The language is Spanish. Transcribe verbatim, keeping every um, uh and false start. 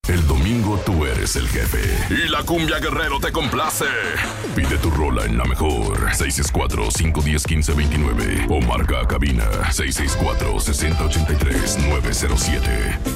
El domingo tú eres el jefe. Y la Cumbia Guerrero te complace. Pide tu rola en la mejor. seis seis cuatro, cinco uno cero, uno cinco dos nueve. O marca a cabina seis seis cuatro, seis cero ocho tres, nueve cero siete.